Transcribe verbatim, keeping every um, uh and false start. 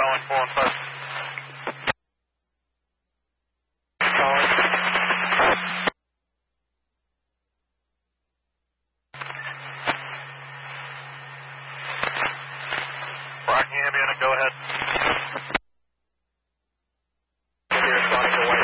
calling four one five. Calling. Rocky Ambient, go ahead. You're responding to